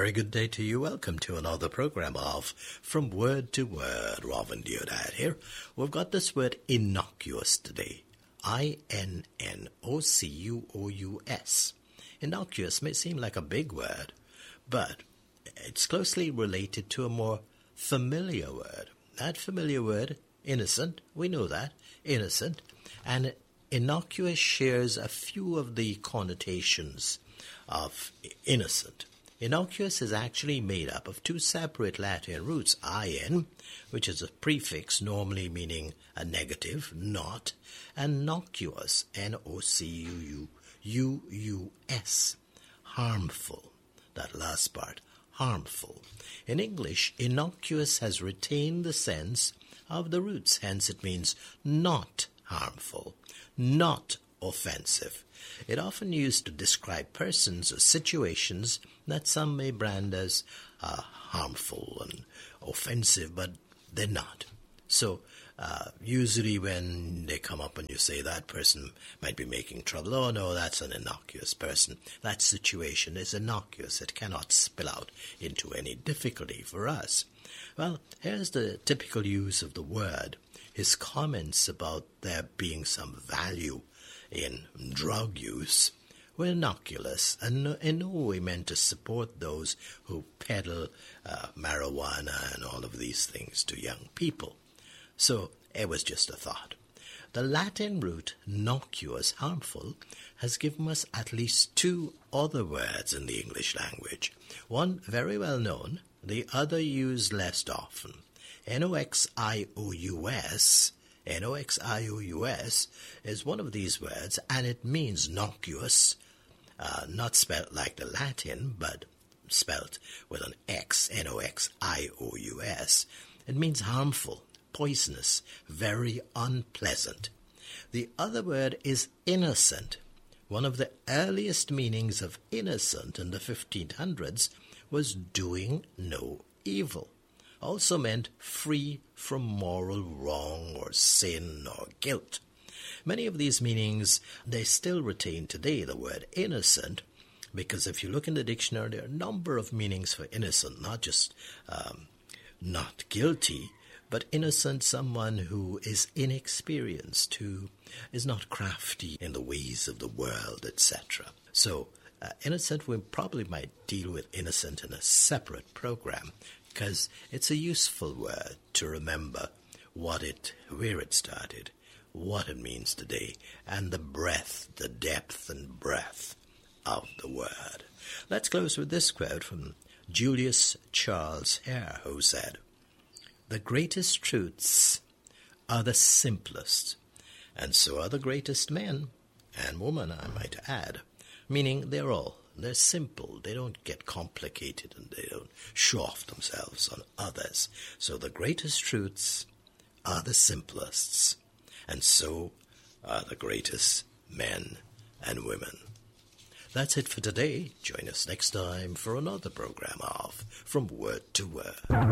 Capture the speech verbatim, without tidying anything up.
very good day to you. Welcome to another program of From Word to Word. Robin Deodad here. We've got this word innocuous today. I N N O C U O U S. Innocuous may seem like a big word, but it's closely related to a more familiar word. That familiar word, innocent, we know that, innocent, and innocuous shares a few of the connotations of innocent. Innocuous is actually made up of two separate Latin roots, in, which is a prefix normally meaning a negative, not, and nocuous, N O C U U U S, harmful. That last part, harmful. In English, innocuous has retained the sense of the roots, hence it means not harmful, not offensive. It often used to describe persons or situations that some may brand as uh, harmful and offensive, but they're not. So uh, usually when they come up and you say that person might be making trouble, oh no, that's an innocuous person. That situation is innocuous. It cannot spill out into any difficulty for us. Well, here's the typical use of the word. His comments about there being some value in drug use were innocuous and in no way meant to support those who peddle uh, marijuana and all of these things to young people. So it was just a thought. The Latin root nocuous, harmful, has given us at least two other words in the English language. One very well known, the other used less often. N O X I O U S, N O X I O U S is one of these words, and it means nocuous, uh, not spelt like the Latin, but spelt with an X, N O X I O U S. It means harmful, poisonous, very unpleasant. The other word is innocent. One of the earliest meanings of innocent in the fifteen hundreds was doing no evil. Also meant free from moral wrong or sin or guilt. Many of these meanings, they still retain today the word innocent, because if you look in the dictionary, there are a number of meanings for innocent, not just um, not guilty, but innocent, someone who is inexperienced, who is not crafty in the ways of the world, et cetera. So, uh, innocent, we probably might deal with innocent in a separate program, because it's a useful word to remember what it, where it started, what it means today, and the breadth, the depth and breadth of the word. Let's close with this quote from Julius Charles Hare, who said, "The greatest truths are the simplest, and so are the greatest men, and women, I might add," meaning they're all They're simple. They don't get complicated and they don't show off themselves on others. So the greatest truths are the simplest, and so are the greatest men and women. That's it for today. Join us next time for another program of From Word to Word.